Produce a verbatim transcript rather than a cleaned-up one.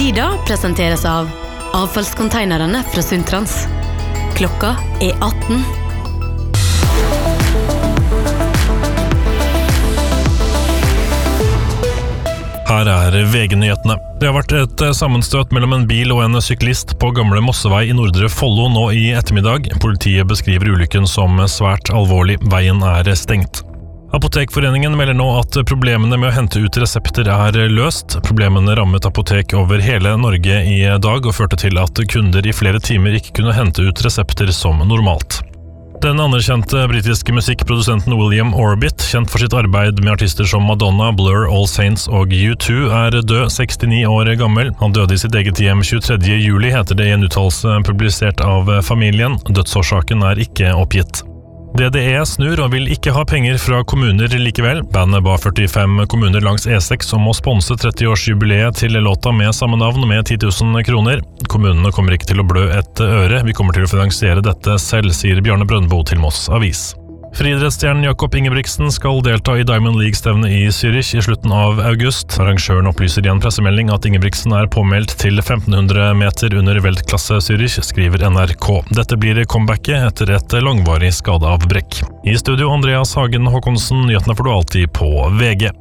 Tida presenteres av avfallskonteinerne fra Suntrans. Klokka er atten. Her er V G-nyhetene. Det har vært et sammenstøt mellom en bil og en syklist på Gamle Mossevei i Nordre Follo nå i ettermiddag. Politiet beskriver ulykken som svært alvorlig. Veien er stengt. Apotekforeningen melder nå at problemene med å hente ut resepter er løst. Problemene rammet apotek over hele Norge i dag og førte til at kunder i flere timer ikke kunne hente ut resepter som normalt. Den anerkjente britiske musikkprodusenten William Orbit, kjent for sitt arbeid med artister som Madonna, Blur, All Saints og U to, er død, sekstini år gammel. Han døde i sitt eget hjem tjuetredje juli, heter det i en uttalelse publisert av familien. Dødsårsaken er ikke oppgitt. D D E snur og vil ikke ha penger fra kommuner likevel. Bandet ba førtifem kommuner langs E seks om å sponse tretti-årsjubileet til låta med samme navn med ti tusen kroner. Kommunene kommer ikke til å blø et øre. Vi kommer til å finansiere dette selv, sier Bjarne Brøndbo til Moss Avis. Friidrettsstjernen Jakob Ingebrigtsen skal delta i Diamond League-stevnet i Zürich i slutten av august. Arrangøren opplyser i en pressemelding at Ingebrigtsen er påmeldt til femten hundre meter under veltklasse Zürich, skriver N R K. Dette blir comebacket etter et langvarig skadeavbrekk. I studio Andreas Hagen Håkonsen, nyhetene får du alltid på V G.